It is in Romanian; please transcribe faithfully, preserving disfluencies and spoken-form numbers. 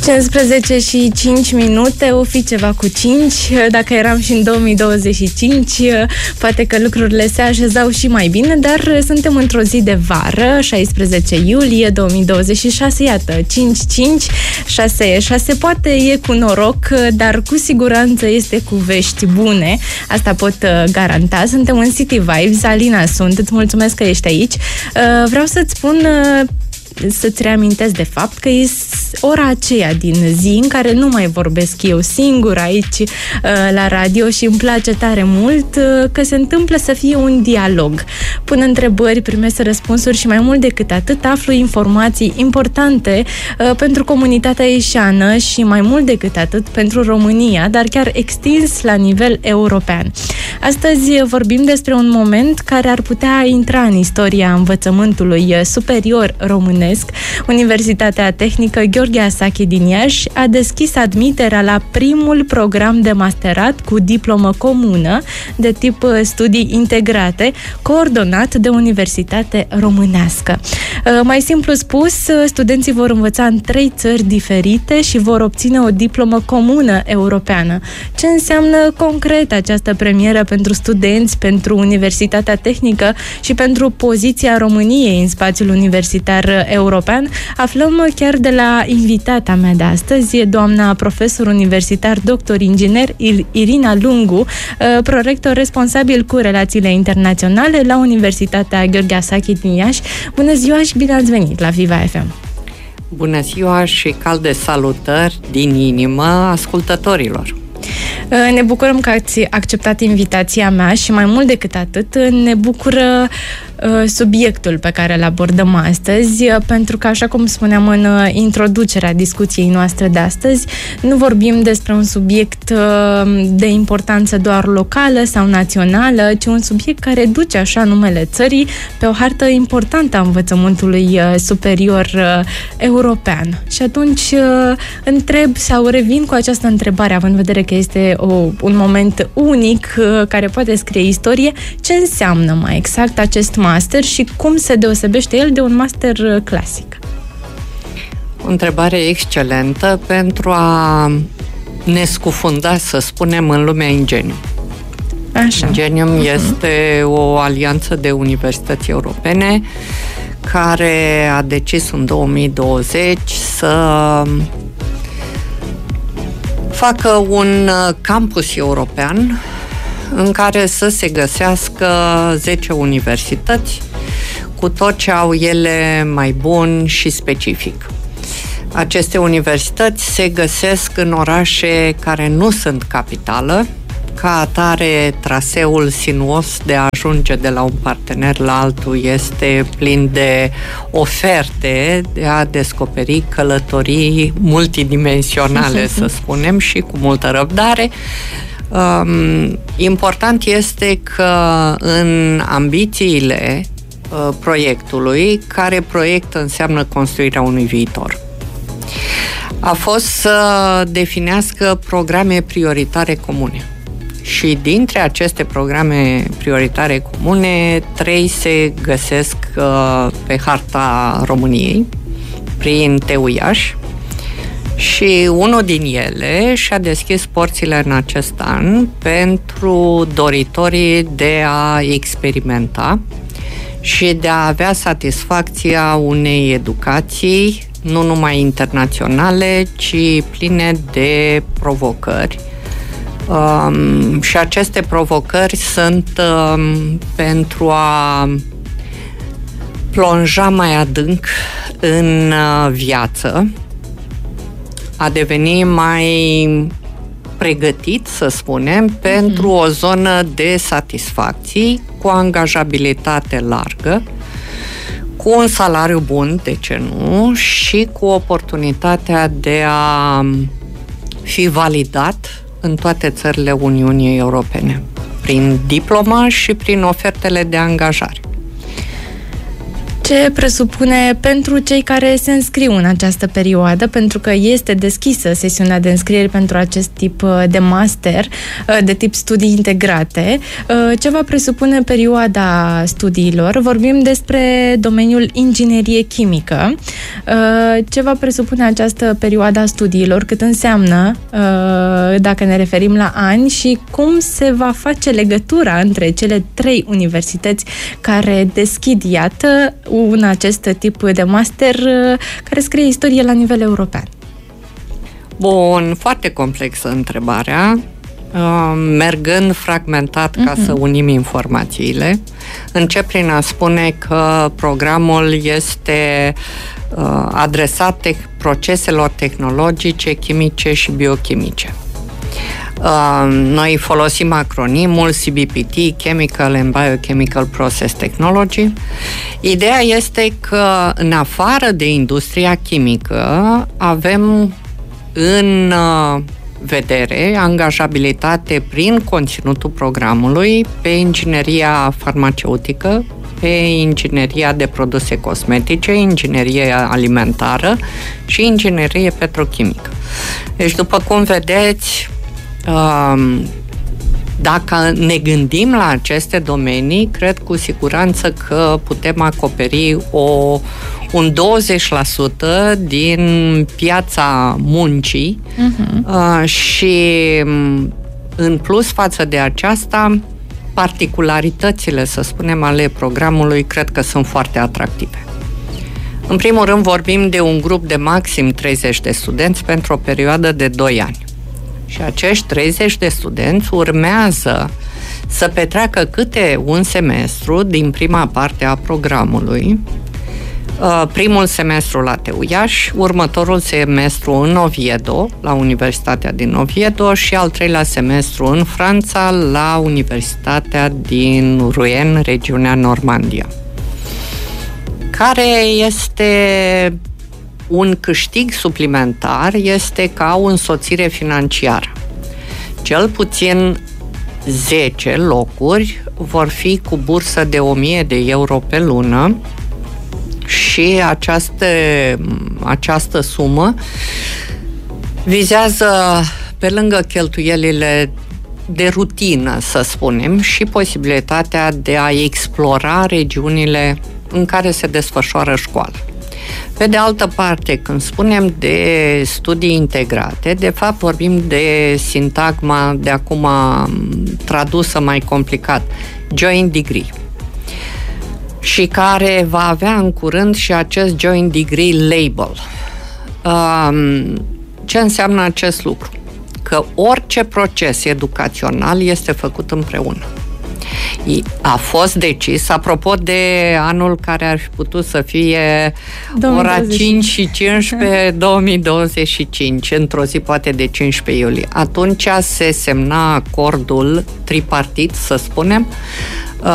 cincisprezece și cinci minute, o fi ceva cu cinci. Dacă eram și în două mii douăzeci și cinci, poate că lucrurile se așezau și mai bine, dar suntem într-o zi de vară, șaisprezece iulie două mii douăzeci și șase, iată, cinci cinci, șase șase, poate e cu noroc, dar cu siguranță este cu vești bune, asta pot garanta. Suntem în City Vibes, Alina sunt, îți mulțumesc că ești aici. Vreau să-ți spun, să-ți reamintesc de fapt că e ora aceea din zi în care nu mai vorbesc eu singur aici la radio și îmi place tare mult că se întâmplă să fie un dialog. Pun întrebări, primesc răspunsuri și mai mult decât atât aflu informații importante pentru comunitatea ieșeană și mai mult decât atât pentru România, dar chiar extins la nivel european. Astăzi vorbim despre un moment care ar putea intra în istoria învățământului superior românesc. Universitatea Tehnică Gheorghe Asachi din Iași a deschis admiterea la primul program de masterat cu diplomă comună de tip studii integrate, coordonat de Universitate Românească. Mai simplu spus, studenții vor învăța în trei țări diferite și vor obține o diplomă comună europeană. Ce înseamnă concret această premieră pentru studenți, pentru Universitatea Tehnică și pentru poziția României în spațiul universitar european? Aflăm chiar de la invitata mea de astăzi, doamna profesor universitar, doctor inginer Irina Lungu, prorector responsabil cu relațiile internaționale la Universitatea Gheorghe Asachi din Iași. Bună ziua și bine ați venit la Viva F M! Bună ziua și calde salutări din inimă ascultătorilor! Ne bucurăm că ați acceptat invitația mea și mai mult decât atât ne bucură subiectul pe care îl abordăm astăzi, pentru că, așa cum spuneam în introducerea discuției noastre de astăzi, nu vorbim despre un subiect de importanță doar locală sau națională, ci un subiect care duce așa numele țării pe o hartă importantă a învățământului superior european. Și atunci întreb sau revin cu această întrebare, având în vedere că este o, un moment unic care poate scrie istorie, ce înseamnă mai exact acest master și cum se deosebește el de un master clasic? O întrebare excelentă pentru a ne scufunda, să spunem, în lumea Ingenium. Așa. Ingenium uh-huh. este o alianță de universități europene care a decis în două mii douăzeci să facă un campus european în care să se găsească zece universități cu tot ce au ele mai bun și specific. Aceste universități se găsesc în orașe care nu sunt capitală, ca atare traseul sinuos de a ajunge de la un partener la altul este plin de oferte de a descoperi călătorii multidimensionale, să spunem, și cu multă răbdare. Um, important este că în ambițiile uh, proiectului, care proiect înseamnă construirea unui viitor, a fost să definească programe prioritare comune. Și dintre aceste programe prioritare comune, trei se găsesc uh, pe harta României, prin T U Iași, și unul din ele și-a deschis porțile în acest an pentru doritorii de a experimenta și de a avea satisfacția unei educații nu numai internaționale, ci pline de provocări. Um, și aceste provocări sunt um, pentru a plonja mai adânc în uh, viață, a deveni mai pregătit, să spunem, mm-hmm. pentru o zonă de satisfacții, cu angajabilitate largă, cu un salariu bun, de ce nu, și cu oportunitatea de a fi validat în toate țările Uniunii Europene, prin diplomă și prin ofertele de angajare. Ce presupune pentru cei care se înscriu în această perioadă, pentru că este deschisă sesiunea de înscriere pentru acest tip de master, de tip studii integrate. Ce va presupune perioada studiilor? Vorbim despre domeniul inginerie chimică. Ce va presupune această perioadă a studiilor? Cât înseamnă, dacă ne referim la ani, și cum se va face legătura între cele trei universități care deschid, iată, un acest tip de master care scrie istorie la nivel european? Bun, foarte complexă întrebarea, mergând fragmentat ca uh-huh. să unim informațiile. Încep prin a spune că programul este adresat te- proceselor tehnologice, chimice și biochimice. Noi folosim acronimul C B P T, Chemical and Biochemical Process Technology. Ideea este că, în afară de industria chimică, avem în vedere angajabilitate prin conținutul programului pe ingineria farmaceutică, pe ingineria de produse cosmetice, inginerie alimentară și inginerie petrochimică. Deci, după cum vedeți, dacă ne gândim la aceste domenii, cred cu siguranță că putem acoperi o, un douăzeci la sută din piața muncii uh-huh. și, în plus față de aceasta, particularitățile, să spunem, ale programului cred că sunt foarte atractive. În primul rând vorbim de un grup de maxim treizeci de studenți pentru o perioadă de doi ani. Și acești treizeci de studenți urmează să petreacă câte un semestru din prima parte a programului, primul semestru la T U Iași, următorul semestru în Oviedo, la Universitatea din Oviedo, și al treilea semestru în Franța, la Universitatea din Rouen, regiunea Normandia. Care este un câștig suplimentar, este ca o însoțire financiară. Cel puțin zece locuri vor fi cu bursă de o mie de euro pe lună și această, această sumă vizează, pe lângă cheltuielile de rutină, să spunem, și posibilitatea de a explora regiunile în care se desfășoară școala. Pe de altă parte, când spunem de studii integrate, de fapt vorbim de sintagma de acum tradusă mai complicat, joint degree, și care va avea în curând și acest joint degree label. Ce înseamnă acest lucru? Că orice proces educațional este făcut împreună. A fost decis, apropo de anul care ar fi putut să fie ora cinci și cincisprezece două mii douăzeci și cinci, într-o zi poate de cincisprezece iulie. Atunci se semna acordul tripartit, să spunem,